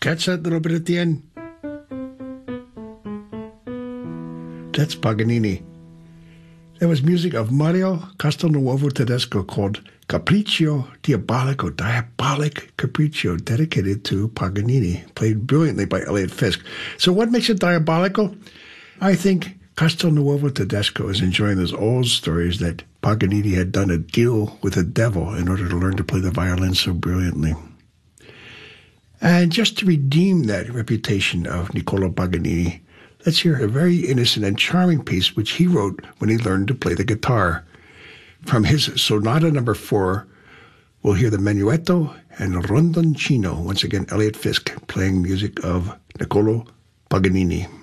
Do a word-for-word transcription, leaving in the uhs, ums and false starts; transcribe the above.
Catch that little bit at the end? That's Paganini. That was music of Mario Castelnuovo Tedesco called Capriccio Diabolico, Diabolic Capriccio, dedicated to Paganini, played brilliantly by Elliott Fisk. So what makes it diabolical? I think Castelnuovo Tedesco is enjoying those old stories that Paganini had done a deal with the devil in order to learn to play the violin so brilliantly. And just to redeem that reputation of Niccolò Paganini, let's hear a very innocent and charming piece which he wrote when he learned to play the guitar. From his Sonata number four, we'll hear the Menuetto and Rondoncino. Once again, Elliott Fisk playing music of Niccolò Paganini.